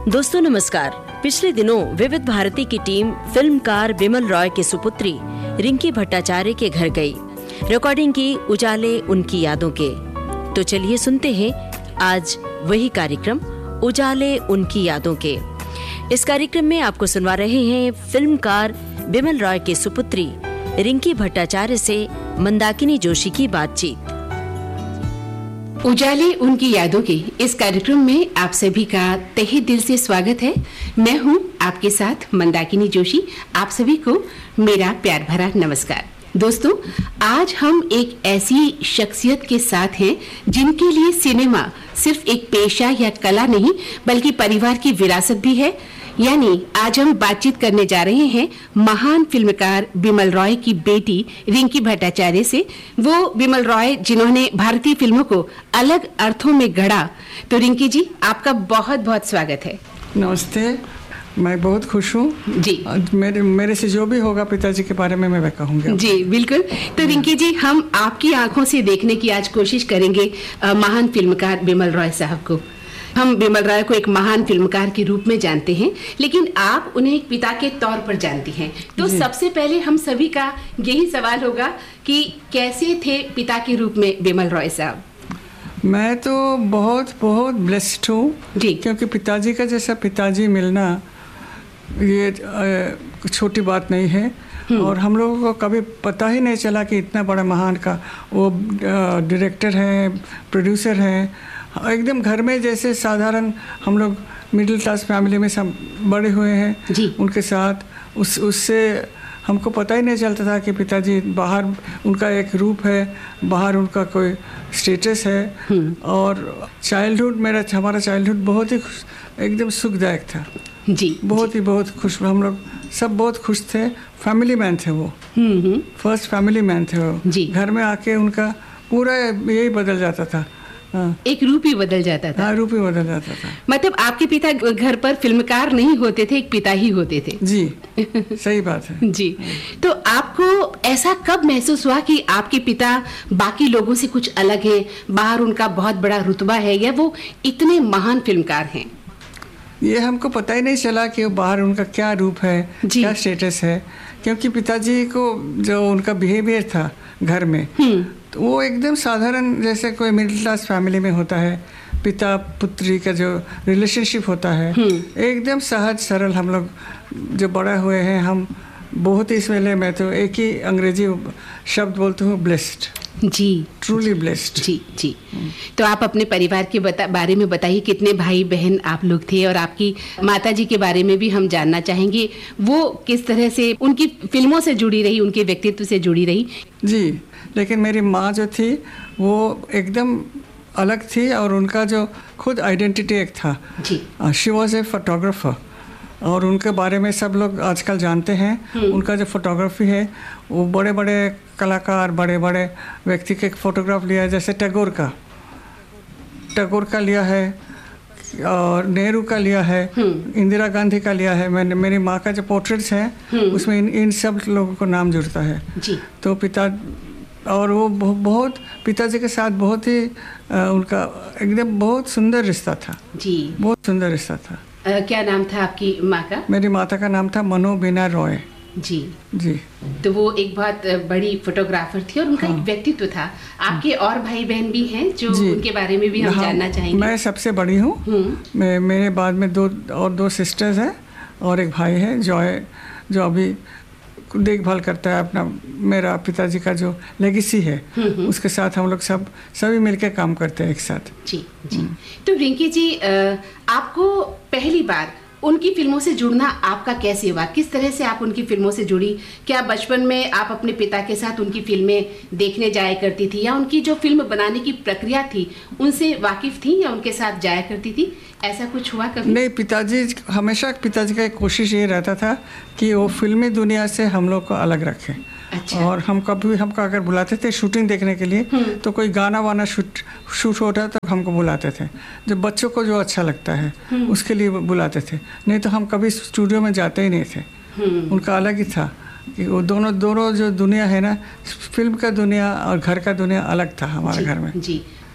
दोस्तों नमस्कार। पिछले दिनों विविध भारती की टीम फिल्मकार बिमल रॉय के सुपुत्री रिंकी भट्टाचार्य के घर गई। रिकॉर्डिंग की उजाले उनकी यादों के। तो चलिए सुनते हैं आज वही कार्यक्रम उजाले उनकी यादों के। इस कार्यक्रम में आपको सुनवा रहे हैं फिल्मकार बिमल रॉय के सुपुत्री रिंकी भट्टाचार्य से मंदाकिनी जोशी की बातचीत। उजाले उनकी यादों के इस कार्यक्रम में आप सभी का तहे दिल से स्वागत है। मैं हूं आपके साथ मंदाकिनी जोशी। आप सभी को मेरा प्यार भरा नमस्कार। दोस्तों, आज हम एक ऐसी शख्सियत के साथ हैं जिनके लिए सिनेमा सिर्फ एक पेशा या कला नहीं बल्कि परिवार की विरासत भी है। यानी आज हम बातचीत करने जा रहे हैं महान फिल्मकार बिमल रॉय की बेटी रिंकी भट्टाचार्य से। वो बिमल रॉय जिन्होंने भारतीय फिल्मों को अलग अर्थों में गढ़ा। तो रिंकी जी, आपका बहुत बहुत स्वागत है। नमस्ते, मैं बहुत खुश हूँ जी। मेरे से जो भी होगा पिताजी के बारे में मैं कहूँगी जी बिल्कुल। तो रिंकी जी, हम आपकी आंखों से देखने की आज कोशिश करेंगे महान फिल्मकार बिमल रॉय साहब को। हम बिमल रॉय को एक महान फिल्मकार के रूप में जानते हैं, लेकिन आप उन्हें एक पिता के तौर पर जानती हैं। तो सबसे पहले हम सभी का यही सवाल होगा कि कैसे थे पिता के रूप में बिमल रॉय साहब? मैं तो बहुत बहुत ब्लेस्ड हूँ जी, क्योंकि पिताजी का जैसा पिताजी मिलना ये छोटी बात नहीं है। और हम लोगों को कभी पता ही नहीं चला कि इतना बड़ा महान का वो डायरेक्टर है, प्रोड्यूसर है। एकदम घर में जैसे साधारण हम लोग मिडिल क्लास फैमिली में सब बड़े हुए हैं जी। उनके साथ उससे हमको पता ही नहीं चलता था कि पिताजी बाहर उनका एक रूप है, बाहर उनका कोई स्टेटस है। और हमारा चाइल्डहुड बहुत ही एकदम सुखदायक था जी। बहुत खुश, हम लोग सब बहुत खुश थे। फैमिली मैन थे वो, फर्स्ट फैमिली मैन थे वो जी। घर में आके उनका पूरा यही बदल जाता था। एक रूप ही बदल जाता था। रूप ही बदल जाता था। मतलब आपके पिता घर पर फिल्मकार नहीं होते थे, एक पिता ही होते थे। जी सही बात है जी। तो आपको ऐसा कब महसूस हुआ कि आपके पिता बाकी लोगों से कुछ अलग है, बाहर उनका बहुत बड़ा रुतबा है या वो इतने महान फिल्मकार हैं? ये हमको पता ही नहीं चला कि बाहर उनका क्या रूप है, क्या स्टेटस है। क्योंकि पिताजी को जो उनका बिहेवियर था घर में, तो वो एकदम साधारण जैसे कोई मिडिल क्लास फैमिली में होता है। पिता पुत्री का जो रिलेशनशिप होता है एकदम सहज सरल। हम लोग जो बड़ा हुए हैं, हम बहुत ही, इस वेले मैं तो एक ही अंग्रेजी शब्द बोलती हूँ, ब्लेस्ड जी, ट्रूली ब्लेस्ड। जी जी। तो आप अपने परिवार के बारे में बताइए, कितने भाई बहन आप लोग थे? और आपकी माताजी के बारे में भी हम जानना चाहेंगे, वो किस तरह से उनकी फिल्मों से जुड़ी रही, उनके व्यक्तित्व से जुड़ी रही? जी, लेकिन मेरी माँ जो थी वो एकदम अलग थी और उनका जो खुद आइडेंटिटी एक था जी। शी वॉज ए फोटोग्राफर और उनके बारे में सब लोग आजकल जानते हैं। उनका जो फोटोग्राफी है वो बड़े बड़े कलाकार, बड़े बड़े व्यक्ति के फोटोग्राफ लिया है। जैसे टैगोर का लिया है और नेहरू का लिया है, इंदिरा गांधी का लिया है। मैंने मेरी माँ का जो पोर्ट्रेट्स हैं उसमें इन सब लोगों को नाम जुड़ता है जी। तो पिता और वो बहुत पिताजी के साथ बहुत ही उनका एकदम बहुत सुंदर रिश्ता था जी, बहुत सुंदर रिश्ता था। क्या नाम था आपकी माँ का? मेरी माता का नाम था मनोबीना रॉय जी जी। तो वो एक बहुत बड़ी फोटोग्राफर थी और उनका एक व्यक्तित्व था। आपके और भाई बहन भी हैं जो उनके बारे में भी हम जानना चाहेंगे। मैं सबसे बड़ी हूँ। मेरे बाद में दो सिस्टर्स हैं और एक भाई है जॉय, जो अभी देखभाल करता है अपना मेरा पिताजी का जो लेगेसी है उसके साथ हम लोग सभी मिलकर काम करते हैं एक साथ। जी जी। तो रिंकी जी, आपको पहली बार उनकी फिल्मों से जुड़ना आपका कैसे हुआ? किस तरह से आप उनकी फिल्मों से जुड़ी? क्या बचपन में आप अपने पिता के साथ उनकी फिल्में देखने जाया करती थी या उनकी जो फिल्म बनाने की प्रक्रिया थी उनसे वाकिफ थी या उनके साथ जाया करती थी? ऐसा कुछ हुआ कभी? नहीं, पिताजी का एक कोशिश ये रहता था कि वो फिल्मी दुनिया से हम लोग को अलग रखें। अच्छा। और हमको अगर बुलाते थे शूटिंग देखने के लिए तो कोई गाना वाना शूट होता तो हमको बुलाते थे। जब बच्चों को जो अच्छा लगता है उसके लिए बुलाते थे, नहीं तो हम कभी स्टूडियो में जाते ही नहीं थे। उनका अलग ही था कि वो दोनों जो दुनिया है ना, फिल्म का दुनिया और घर का दुनिया अलग था हमारे घर में। जी।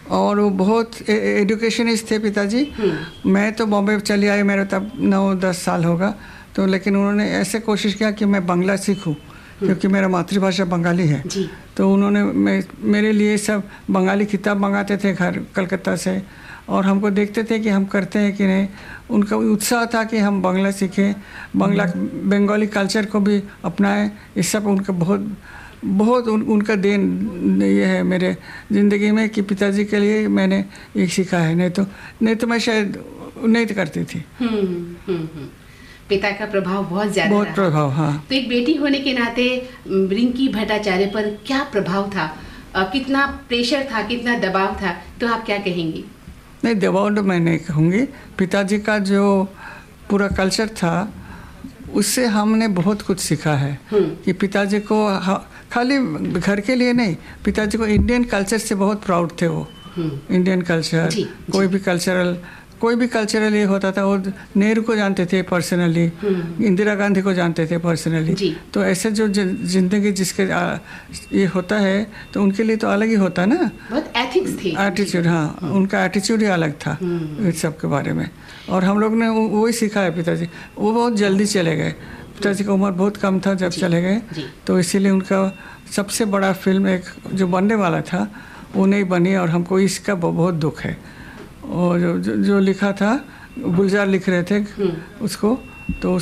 और वो बहुत एजुकेशनिस्ट थे पिताजी। मैं तो बॉम्बे चली आई, मेरा तब 9-10 साल होगा, तो लेकिन उन्होंने ऐसे कोशिश किया कि मैं बांग्ला सीखूं, क्योंकि मेरा मातृभाषा बंगाली है। तो उन्होंने मेरे लिए सब बंगाली किताब मंगाते थे घर कलकत्ता से, और हमको देखते थे कि हम करते हैं कि नहीं। उनका उत्साह था कि हम बांग्ला सीखें, बंगाली कल्चर को भी अपनाएं। ये सब उनका बहुत उनका देन ये है मेरे ज़िंदगी में कि पिताजी के लिए मैंने ये सीखा है, नहीं तो मैं शायद नहीं करती थी। पिता का प्रभाव बहुत ज़्यादा, बहुत प्रभाव। हाँ। तो एक बेटी होने के नाते रिंकी भट्टाचार्य पर क्या प्रभाव था, कितना प्रेशर था, कितना दबाव था, तो आप क्या कहेंगी? नहीं, दबाव तो मैं नहीं कहूँगी। पिताजी का जो पूरा कल्चर था उससे हमने बहुत कुछ सीखा है कि पिताजी को खाली घर के लिए नहीं, पिताजी को इंडियन कल्चर से बहुत प्राउड थे वो। इंडियन कल्चर, कोई भी कल्चरल ये होता था, वो नेहरू को जानते थे पर्सनली, इंदिरा गांधी को जानते थे पर्सनली। तो ऐसे जो जिंदगी जिसके ये होता है तो उनके लिए तो अलग ही होता ना, बहुत एथिक्स थी, एटीट्यूड। हाँ, उनका एटीट्यूड ही अलग था इस सब के बारे में, और हम लोग ने वही सीखा है। पिताजी वो बहुत जल्दी चले गए, पिताजी की उम्र बहुत कम था जब चले गए, तो इसीलिए उनका सबसे बड़ा फिल्म एक जो बनने वाला था वो नहीं बनी, और हमको इसका बहुत दुख है। और जो लिखा था, गुलजार लिख रहे थे उसको, तो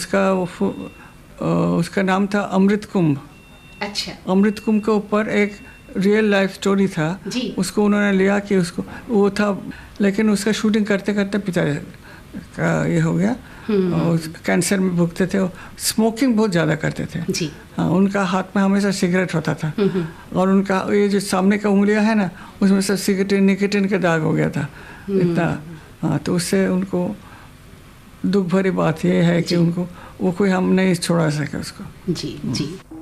उसका नाम था अमृत कुंभ। अच्छा। अमृत कुंभ के ऊपर एक रियल लाइफ स्टोरी था, उसको उन्होंने लिया कि उसको वो था, लेकिन उसका शूटिंग करते करते पिताजी का ये हो गया, और कैंसर में भुगते थे। स्मोकिंग बहुत ज़्यादा करते थे। हाँ, उनका हाथ में हमेशा सिगरेट होता था, और उनका ये जो सामने का उंगलियां है ना, उसमें सब सिगरेट निकोटीन का दाग हो गया था इतना। हाँ, तो उससे उनको दुख भरी बात ये है कि उनको वो कोई हम नहीं छोड़ा सके उसको। जी।